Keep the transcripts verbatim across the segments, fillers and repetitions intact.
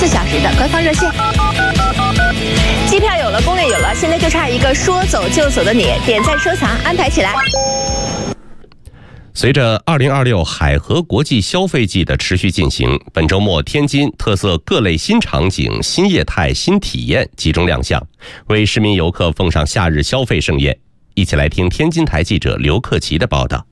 四小时的官方热线。机票有了，攻略有了，现在就差一个说走就走的你，点赞收藏安排起来。 随着二零二六海河国际消费季的持续进行，本周末天津特色各类新场景、新业态、新体验集中亮相，为市民游客奉上夏日消费盛宴。一起来听天津台记者刘克奇的报道。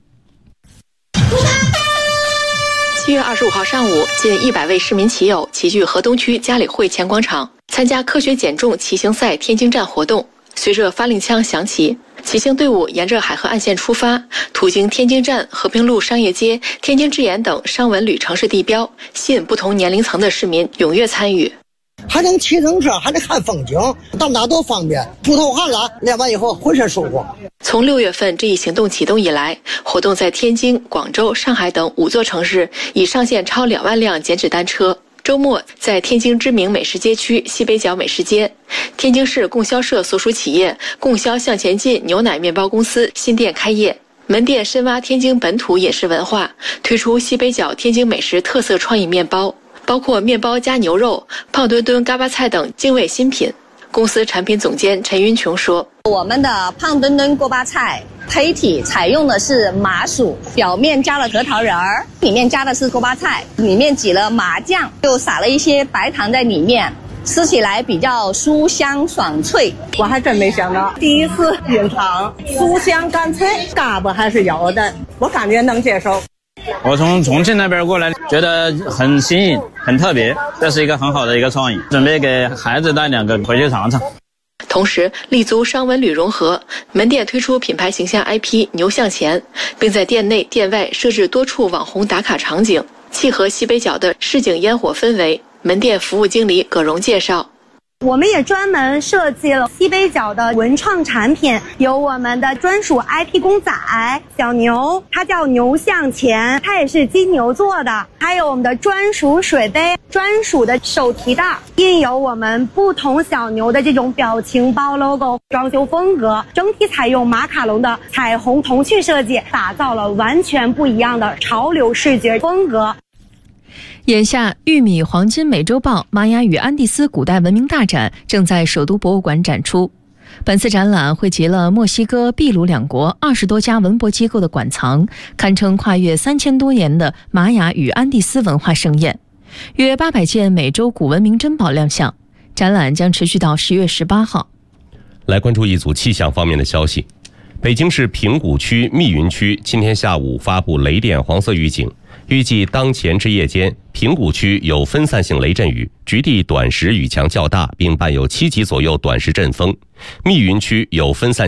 七月二十五号上午，近一百位市民骑友齐聚河东区嘉里汇前广场，参加科学减重骑行赛天津站活动。随着发令枪响起，骑行队伍沿着海河岸线出发，途经天津站、和平路商业街、天津之眼等商文旅城市地标，吸引不同年龄层的市民踊跃参与。 还能骑自行车，还能看风景，到哪多方便，出头汗了，练完以后浑身舒服。 从六月份这一行动启动以来，活动在天津、广州、上海等五座城市已上线超两万辆减脂单车。周末，在天津知名美食街区西北角美食街，天津市供销社所属企业供销向前进牛奶面包公司新店开业，门店深挖天津本土饮食文化，推出西北角天津美食特色创意面包，包括面包加牛肉、胖墩墩嘎巴菜等精味新品。公司产品总监陈云琼说：“ 我们的胖墩墩锅巴菜胚体采用的是麻薯，表面加了核桃仁儿，里面加的是锅巴菜，里面挤了麻酱，又撒了一些白糖在里面，吃起来比较酥香爽脆。 我还真没想到，第一次品尝酥香干脆，嘎巴还是有的，我感觉能接受。” 我从重庆那边过来，觉得很新颖，很特别，这是一个很好的一个创意，准备给孩子带两个回去尝尝。 同时，立足商文旅融合，门店推出品牌形象 I P 牛向前，并在店内店外设置多处网红打卡场景，契合西北角的市井烟火氛围。门店服务经理葛荣介绍。 我们也专门设计了西北角的文创产品，有我们的专属 I P 公仔小牛，它叫牛向前，它也是金牛做的，还有我们的专属水杯、专属的手提袋，印有我们不同小牛的这种表情包 logo， 装修风格整体采用马卡龙的彩虹童趣设计，打造了完全不一样的潮流视觉风格。 眼下，玉米黄金美洲豹玛雅与安第斯古代文明大展正在首都博物馆展出。本次展览汇集了墨西哥、秘鲁两国二十多家文博机构的馆藏，堪称跨越三千多年的玛雅与安第斯文化盛宴。约八百件美洲古文明珍宝亮相，展览将持续到十月十八号。 来关注一组气象方面的消息。北京市平谷区密云区今天下午发布雷电黄色预警，预计当前至夜间，平谷区有分散性雷阵雨，局地短时雨强较大，并伴有七级左右短时阵风；密云区有分散